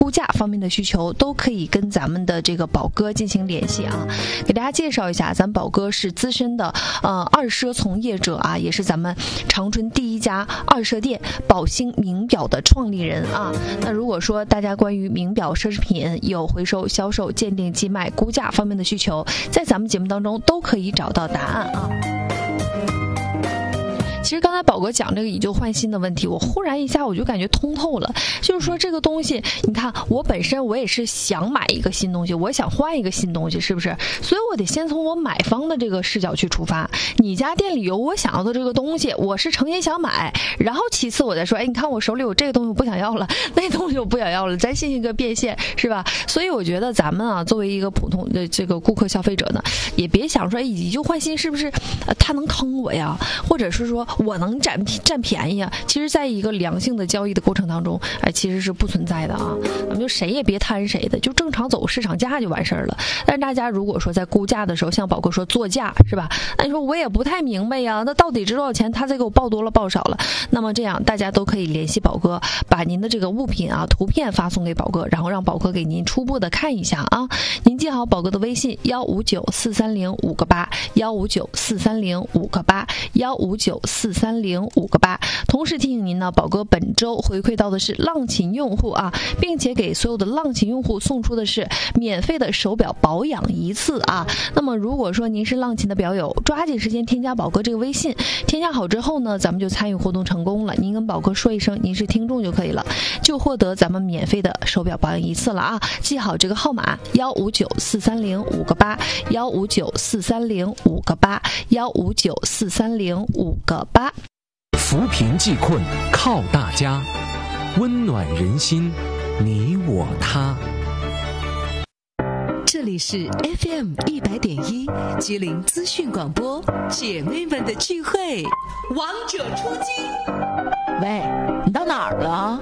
估价方面的需求，都可以跟咱们的这个宝哥进行联系啊。给大家介绍一下，咱宝哥是资深的二奢从业者啊，也是咱们长春第一家二奢店宝兴名表的创立人啊。那如果说大家关于名表奢侈品有回收、销售、鉴定、寄卖、估价方面的需求，在咱们节目当中都可以找到答案啊。其实刚才宝哥讲这个以旧换新的问题，我忽然一下我就感觉通透了。就是说这个东西，你看我本身我也是想买一个新东西，我想换一个新东西，是不是？所以我得先从我买方的这个视角去出发。你家店里有我想要的这个东西，我是诚心想买，然后其次我再说，哎，你看我手里有这个东西我不想要了，那东西我不想要了，再进行一个变现，是吧？所以我觉得咱们啊，作为一个普通的这个顾客消费者呢，也别想说以旧换新是不是他能坑我呀，或者是说我能占便宜啊。其实在一个良性的交易的过程当中，其实是不存在的啊。咱们就谁也别贪谁的，就正常走市场价就完事儿了。但是大家如果说在估价的时候，像宝哥说做价是吧？那你说我也不太明白呀，那到底值多少钱？他再给我报多了报少了？那么这样大家都可以联系宝哥，把您的这个物品啊图片发送给宝哥，然后让宝哥给您初步的看一下啊。您记好宝哥的微信1594305个8，1594305个8，1594305个8。同时提醒您呢，宝哥本周回馈到的是浪琴用户啊，并且给所有的浪琴用户送出的是免费的手表保养一次啊。那么如果说您是浪琴的表友，抓紧时间添加宝哥这个微信，添加好之后呢，咱们就参与活动成功了。您跟宝哥说一声您是听众就可以了，就获得咱们免费的手表保养一次了啊。记好这个号码1594305个8，1594305个8，1594305个8。 扶贫济困靠大家，温暖人心你我他。 这里是 FM100.1吉林资讯广播，姐妹们的聚会，王者出击。 喂，你到哪儿了？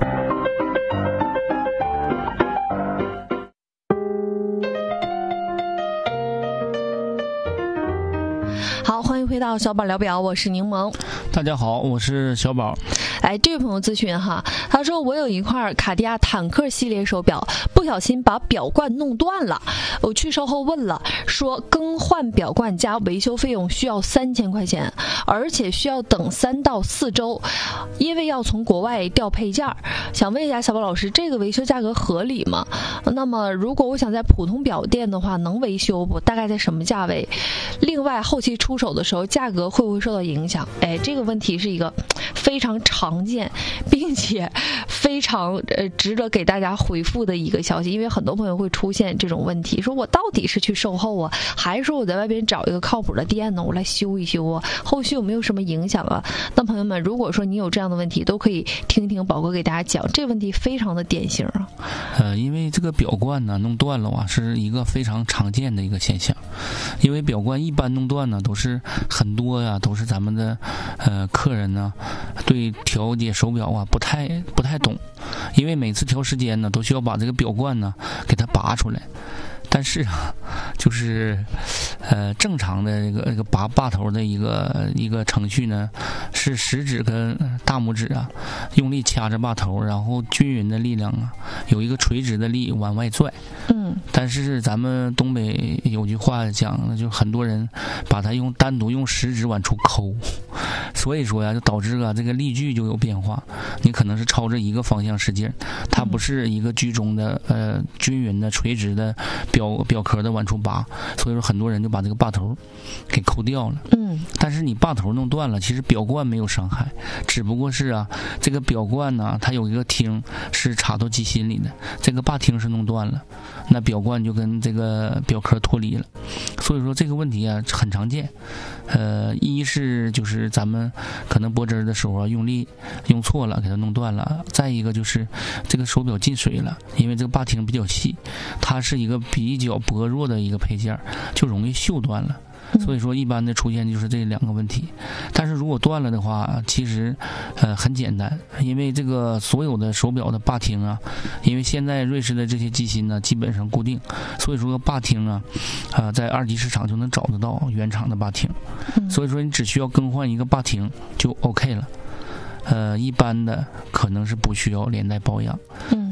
好，欢迎回到小宝聊表，我是柠檬。 大家好，我是小宝。 哎，这位朋友咨询哈，他说我有一块卡地亚坦克系列手表，不小心把表冠弄断了，我去售后问了，说更换表冠加维修费用需要3000块钱，而且需要等3到4周，因为要从国外调配件。想问一下小宝老师，这个维修价格合理吗？那么如果我想在普通表店的话，能维修不？大概在什么价位？另外后期出手的时候，价格会不会受到影响？哎，这个问题是一个非常常见并且非常值得给大家回复的一个消息，因为很多朋友会出现这种问题，说我到底是去售后啊，还是说我在外边找一个靠谱的店呢，我来修一修啊，后续有没有什么影响啊？那朋友们，如果说你有这样的问题，都可以听听宝哥给大家讲，这个问题非常的典型啊。 因为这个表冠呢弄断了啊，是一个非常常见的一个现象。因为表冠一般弄断呢，都是很多呀，都是咱们的客人呢对调节手表啊不太懂，因为每次调时间呢都需要把这个表冠呢给它拔出来。但是啊，就是正常的这个拔头的一个程序呢，是食指跟大拇指啊用力掐着把头，然后均匀的力量啊，有一个垂直的力往外拽。但是咱们东北有句话讲，就很多人把它单独用食指往出抠，所以说呀，就导致这个力矩就有变化。你可能是朝着一个方向使劲，它不是一个居中的均匀的垂直的表壳的往出拔，所以说很多人就把这个把头给抠掉了。但是你把头弄断了，其实表冠没有伤害，只不过是啊，这个表冠呢，它有一个听是插到机芯里的，这个把听是弄断了，那表冠就跟这个表壳脱离了。所以说这个问题啊很常见。一是就是咱们可能拨针的时候啊用力用错了，给它弄断了；再一个就是这个手表进水了，因为这个把听比较细，它是一个比较薄弱的一个配件，就容易锈断了。所以说一般的出现就是这两个问题。但是如果断了的话，其实很简单，因为这个所有的手表的把听啊，因为现在瑞士的这些机芯呢基本上固定，所以说把听啊在二级市场就能找得到原厂的把听。所以说你只需要更换一个把听就 OK 了。一般的可能是不需要连带保养。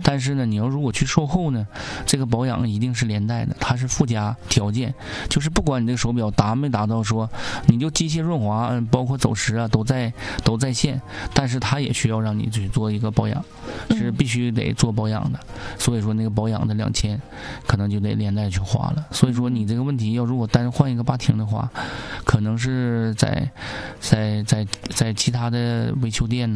但是呢，你要如果去售后呢，这个保养一定是连带的，它是附加条件，就是不管你这个手表达没达到说你就机械润滑包括走时啊都在线，但是它也需要让你去做一个保养，是必须得做保养的。所以说那个保养的2000可能就得连带去花了。所以说你这个问题要如果单换一个拔停的话，可能是在其他的维修店呢